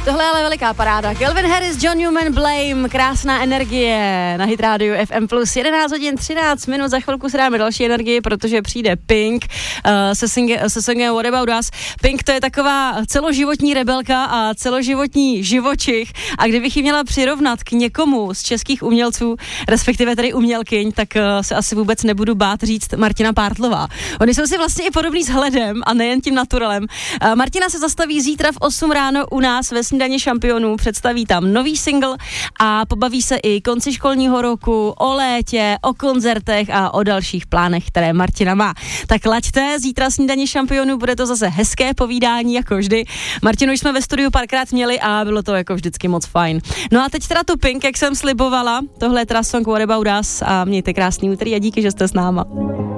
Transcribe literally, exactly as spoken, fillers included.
Tohle je ale veliká paráda. Calvin Harris, John Newman, Blame, krásná energie na Hit Radio F M plus. jedenáct hodin třináct minut, za chvilku si dáme další energii, protože přijde Pink uh, se, singe, se singem What About Us. Pink to je taková celoživotní rebelka a celoživotní živočich a kdybych ji měla přirovnat k někomu z českých umělců, respektive tady umělkyň, tak uh, se asi vůbec nebudu bát říct Martina Pártlová. Oni jsou si vlastně i podobný s hledem a nejen tím naturalem. Uh, Martina se zastaví zítra v osm ráno u nás ve Snídani šampionů, představí tam nový single a pobaví se i konci školního roku, o létě, o koncertech a o dalších plánech, které Martina má. Tak laďte, zítra Snídani šampionů, bude to zase hezké povídání jako vždy. Martinu jsme ve studiu párkrát měli a bylo to jako vždycky moc fajn. No a teď teda tu Pink, jak jsem slibovala, tohle je teda song What About Us a mějte krásný úterý a díky, že jste s náma.